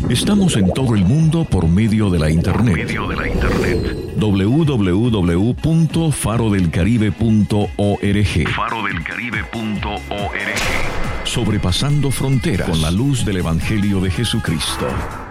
Estamos en todo el mundo por medio de la internet. www.farodelcaribe.org. Sobrepasando fronteras con la luz del Evangelio de Jesucristo.